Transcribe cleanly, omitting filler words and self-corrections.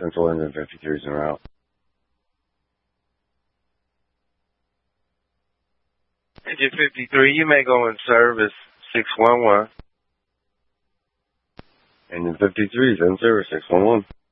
Central engine 53 is en route. Engine 53, you may go in service 611. Engine 53 is in service 611.